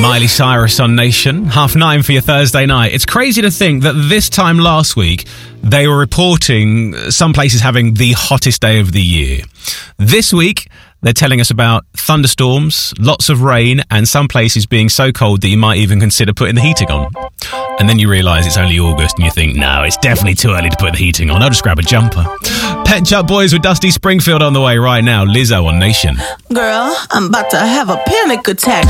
Miley Cyrus on Nation, 9:30 for your Thursday night. It's crazy to think that this time last week, they were reporting some places having the hottest day of the year. This week, they're telling us about thunderstorms, lots of rain, and some places being so cold that you might even consider putting the heating on. And then you realise it's only August and you think, no, it's definitely too early to put the heating on. I'll just grab a jumper. Pet Shop Boys with Dusty Springfield on the way right now. Lizzo on Nation. Girl, I'm about to have a panic attack.